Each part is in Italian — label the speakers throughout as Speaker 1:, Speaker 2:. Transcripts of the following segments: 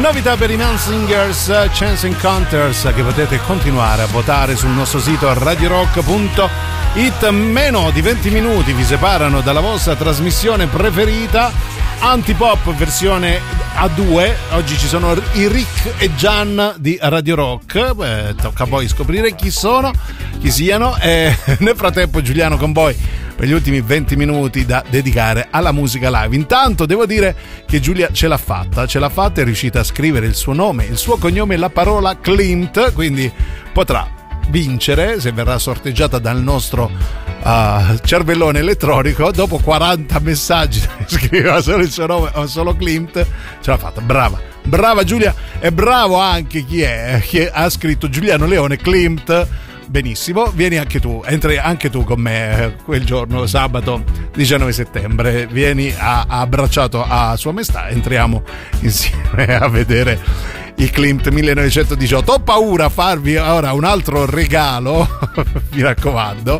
Speaker 1: Novità per i Mansingers, Chance Encounters, che potete continuare a votare sul nostro sito radiorock.it. Meno di 20 minuti vi separano dalla vostra trasmissione preferita, Antipop versione A2. Oggi ci sono i Rick e Gian di Radio Rock. Tocca a voi scoprire chi siano. Nel frattempo Giuliano con voi per gli ultimi 20 minuti da dedicare alla musica live. Intanto devo dire che Giulia ce l'ha fatta, è riuscita a scrivere il suo nome, il suo cognome e la parola Clint, quindi potrà vincere se verrà sorteggiata dal nostro cervellone elettronico. Dopo 40 messaggi scriveva solo il suo nome o solo Clint, ce l'ha fatta. Brava Giulia, e bravo anche chi ha scritto Giuliano Leone Clint. Benissimo, vieni anche tu, entri anche tu con me quel giorno, sabato 19 settembre, vieni abbracciato a Sua Maestà, entriamo insieme a vedere il Klimt 1918. Ho paura a farvi ora un altro regalo, mi raccomando,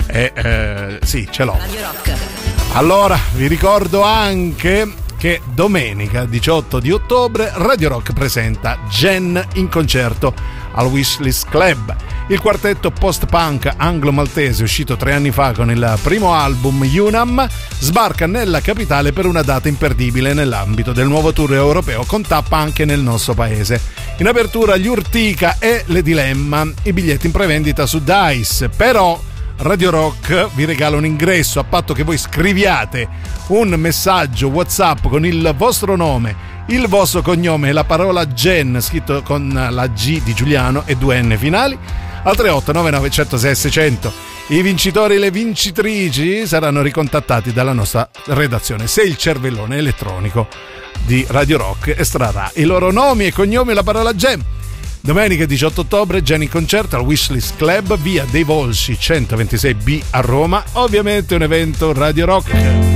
Speaker 1: sì, ce l'ho. Allora, vi ricordo anche che domenica 18 di ottobre Radio Rock presenta Gen in concerto al Wishlist Club. Il quartetto post-punk anglo-maltese, uscito 3 anni fa con il primo album Unam, sbarca nella capitale per una data imperdibile nell'ambito del nuovo tour europeo, con tappa anche nel nostro paese. In apertura gli Urtica e le Dilemma, i biglietti in prevendita su Dice. Però Radio Rock vi regala un ingresso a patto che voi scriviate un messaggio WhatsApp con il vostro nome, il vostro cognome e la parola Gen scritto con la G di Giuliano e 2 N finali al 3899 106 600. I vincitori e le vincitrici saranno ricontattati dalla nostra redazione se il cervellone elettronico di Radio Rock estrarrà i loro nomi e cognomi e la parola Gen. Domenica 18 ottobre Gen in concerto al Wishlist Club, via dei Volsci 126B a Roma, ovviamente un evento Radio Rock.